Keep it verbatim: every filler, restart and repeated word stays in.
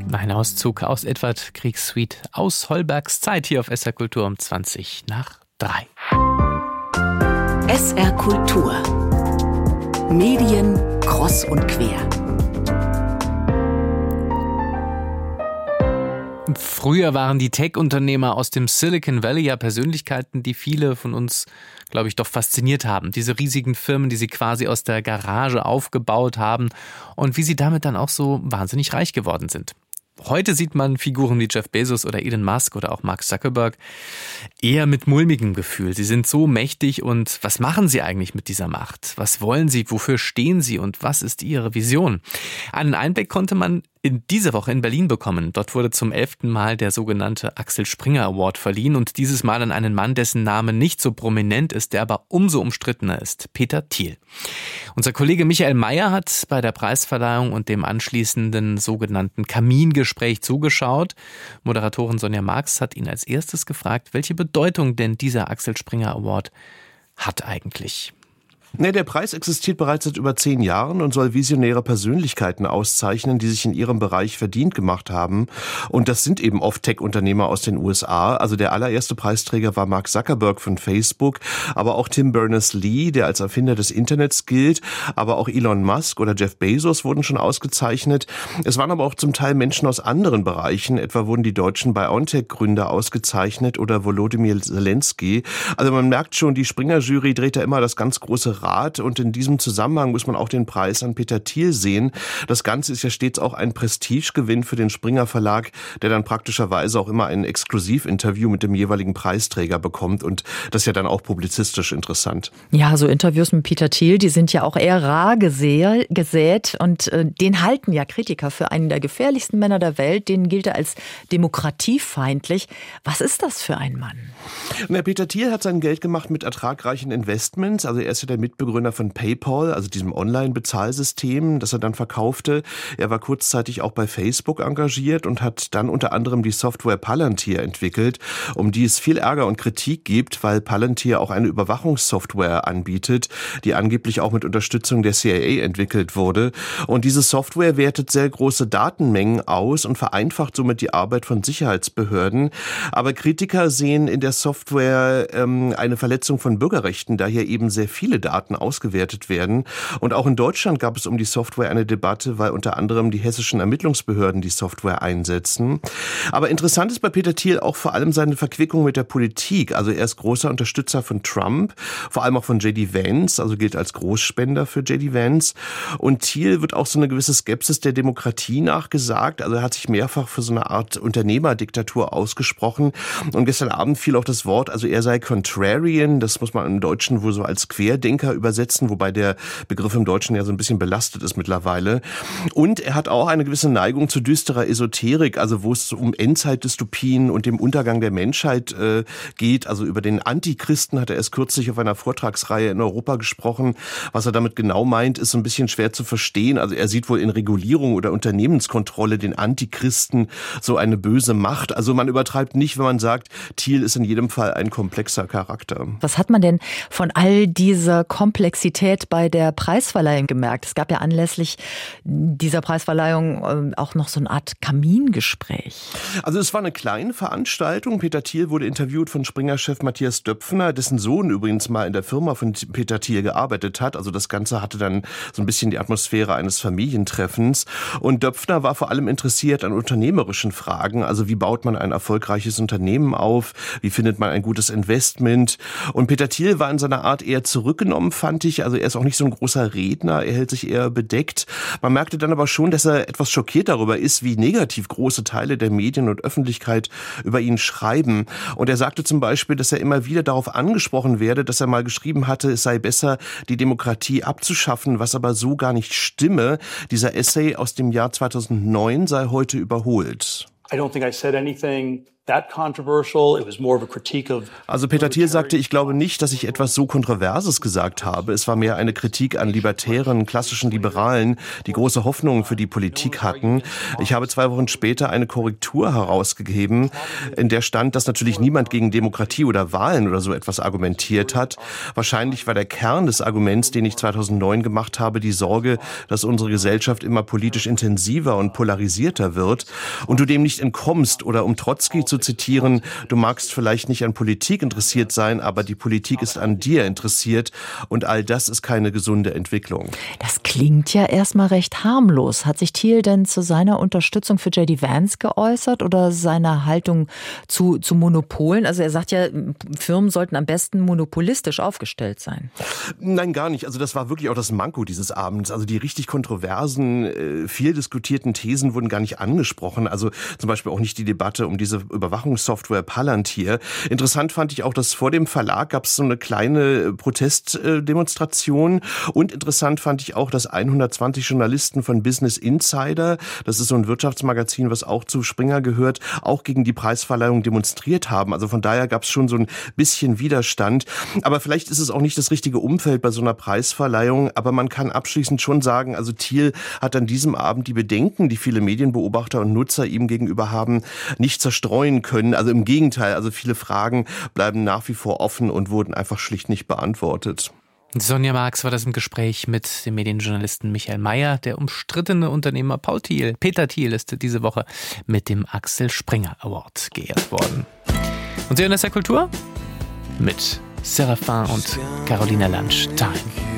Ein Auszug aus Edward Griegs Suite aus Holbergs Zeit hier auf S R Kultur um zwanzig nach drei. S R Kultur. Medien kross und quer. Früher waren die Tech-Unternehmer aus dem Silicon Valley ja Persönlichkeiten, die viele von uns, glaube ich, doch fasziniert haben. Diese riesigen Firmen, die sie quasi aus der Garage aufgebaut haben und wie sie damit dann auch so wahnsinnig reich geworden sind. Heute sieht man Figuren wie Jeff Bezos oder Elon Musk oder auch Mark Zuckerberg eher mit mulmigem Gefühl. Sie sind so mächtig und was machen sie eigentlich mit dieser Macht? Was wollen sie? Wofür stehen sie? Und was ist ihre Vision? Einen Einblick konnte man in dieser Woche in Berlin bekommen. Dort wurde zum elften Mal der sogenannte Axel Springer Award verliehen und dieses Mal an einen Mann, dessen Name nicht so prominent ist, der aber umso umstrittener ist, Peter Thiel. Unser Kollege Michael Mayer hat bei der Preisverleihung und dem anschließenden sogenannten Kamingespräch zugeschaut. Moderatorin Sonja Marx hat ihn als erstes gefragt, welche Bedeutung denn dieser Axel Springer Award hat eigentlich. Nee, der Preis existiert bereits seit über zehn Jahren und soll visionäre Persönlichkeiten auszeichnen, die sich in ihrem Bereich verdient gemacht haben. Und das sind eben oft Tech-Unternehmer aus den U S A. Also der allererste Preisträger war Mark Zuckerberg von Facebook, aber auch Tim Berners-Lee, der als Erfinder des Internets gilt, aber auch Elon Musk oder Jeff Bezos wurden schon ausgezeichnet. Es waren aber auch zum Teil Menschen aus anderen Bereichen. Etwa wurden die deutschen BioNTech-Gründer ausgezeichnet oder Volodymyr Zelensky. Also man merkt schon, die Springer-Jury dreht da immer das ganz große Rad. Und in diesem Zusammenhang muss man auch den Preis an Peter Thiel sehen. Das Ganze ist ja stets auch ein Prestigegewinn für den Springer Verlag, der dann praktischerweise auch immer ein Exklusivinterview mit dem jeweiligen Preisträger bekommt. Und das ist ja dann auch publizistisch interessant. Ja, so Interviews mit Peter Thiel, die sind ja auch eher rar gesät, gesät. Und äh, den halten ja Kritiker für einen der gefährlichsten Männer der Welt. Den gilt er als demokratiefeindlich. Was ist das für ein Mann? Na, Peter Thiel hat sein Geld gemacht mit ertragreichen Investments. Also er ist ja der Mitbegründer von PayPal, also diesem Online-Bezahlsystem, das er dann verkaufte. Er war kurzzeitig auch bei Facebook engagiert und hat dann unter anderem die Software Palantir entwickelt, um die es viel Ärger und Kritik gibt, weil Palantir auch eine Überwachungssoftware anbietet, die angeblich auch mit Unterstützung der C I A entwickelt wurde. Und diese Software wertet sehr große Datenmengen aus und vereinfacht somit die Arbeit von Sicherheitsbehörden. Aber Kritiker sehen in der Software ähm, eine Verletzung von Bürgerrechten, da hier eben sehr viele Daten ausgewertet werden. Und auch in Deutschland gab es um die Software eine Debatte, weil unter anderem die hessischen Ermittlungsbehörden die Software einsetzen. Aber interessant ist bei Peter Thiel auch vor allem seine Verquickung mit der Politik. Also er ist großer Unterstützer von Trump, vor allem auch von J D Vance, also gilt als Großspender für J D Vance. Und Thiel wird auch so eine gewisse Skepsis der Demokratie nachgesagt. Also er hat sich mehrfach für so eine Art Unternehmerdiktatur ausgesprochen. Und gestern Abend fiel auch das Wort, also er sei Contrarian, das muss man im Deutschen wohl so als Querdenker übersetzen, wobei der Begriff im Deutschen ja so ein bisschen belastet ist mittlerweile. Und er hat auch eine gewisse Neigung zu düsterer Esoterik, also wo es um Endzeitdystopien und dem Untergang der Menschheit äh, geht. Also über den Antichristen hat er erst kürzlich auf einer Vortragsreihe in Europa gesprochen. Was er damit genau meint, ist so ein bisschen schwer zu verstehen. Also er sieht wohl in Regulierung oder Unternehmenskontrolle den Antichristen so eine böse Macht. Also man übertreibt nicht, wenn man sagt, Thiel ist in jedem Fall ein komplexer Charakter. Was hat man denn von all dieser Komplexität bei der Preisverleihung gemerkt? Es gab ja anlässlich dieser Preisverleihung auch noch so eine Art Kamingespräch. Also es war eine kleine Veranstaltung. Peter Thiel wurde interviewt von Springer-Chef Matthias Döpfner, dessen Sohn übrigens mal in der Firma von Peter Thiel gearbeitet hat. Also das Ganze hatte dann so ein bisschen die Atmosphäre eines Familientreffens. Und Döpfner war vor allem interessiert an unternehmerischen Fragen. Also wie baut man ein erfolgreiches Unternehmen auf? Wie findet man ein gutes Investment? Und Peter Thiel war in seiner Art eher zurückgenommen, fand ich. Also er ist auch nicht so ein großer Redner. Er hält sich eher bedeckt. Man merkte dann aber schon, dass er etwas schockiert darüber ist, wie negativ große Teile der Medien und Öffentlichkeit über ihn schreiben. Und er sagte zum Beispiel, dass er immer wieder darauf angesprochen werde, dass er mal geschrieben hatte, es sei besser, die Demokratie abzuschaffen, was aber so gar nicht stimme. Dieser Essay aus dem Jahr zweitausendneun sei heute überholt. I don't think I said anything Also Peter Thiel sagte, ich glaube nicht, dass ich etwas so Kontroverses gesagt habe. Es war mehr eine Kritik an libertären, klassischen Liberalen, die große Hoffnungen für die Politik hatten. Ich habe zwei Wochen später eine Korrektur herausgegeben, in der stand, dass natürlich niemand gegen Demokratie oder Wahlen oder so etwas argumentiert hat. Wahrscheinlich war der Kern des Arguments, den ich zweitausendneun gemacht habe, die Sorge, dass unsere Gesellschaft immer politisch intensiver und polarisierter wird und du dem nicht entkommst. Oder um Trotzki zu zitieren, du magst vielleicht nicht an Politik interessiert sein, aber die Politik ist an dir interessiert und all das ist keine gesunde Entwicklung. Das klingt ja erstmal recht harmlos. Hat sich Thiel denn zu seiner Unterstützung für J D Vance geäußert oder seiner Haltung zu, zu Monopolen? Also er sagt ja, Firmen sollten am besten monopolistisch aufgestellt sein. Nein, gar nicht. Also das war wirklich auch das Manko dieses Abends. Also die richtig kontroversen, viel diskutierten Thesen wurden gar nicht angesprochen. Also zum Beispiel auch nicht die Debatte um diese Überwachungssoftware Palantir. Interessant fand ich auch, dass vor dem Verlag gab es so eine kleine Protestdemonstration und interessant fand ich auch, dass hundertzwanzig Journalisten von Business Insider, das ist so ein Wirtschaftsmagazin, was auch zu Springer gehört, auch gegen die Preisverleihung demonstriert haben. Also von daher gab es schon so ein bisschen Widerstand. Aber vielleicht ist es auch nicht das richtige Umfeld bei so einer Preisverleihung, aber man kann abschließend schon sagen, also Thiel hat an diesem Abend die Bedenken, die viele Medienbeobachter und Nutzer ihm gegenüber haben, nicht zerstreuen können. Also im Gegenteil, also viele Fragen bleiben nach wie vor offen und wurden einfach schlicht nicht beantwortet. Sonja Marx war das im Gespräch mit dem Medienjournalisten Michael Mayer. Der umstrittene Unternehmer Paul Thiel, Peter Thiel, ist diese Woche mit dem Axel Springer Award geehrt worden. Und Sie hören S R Kultur mit Séraphin und Carolina Lange. Time.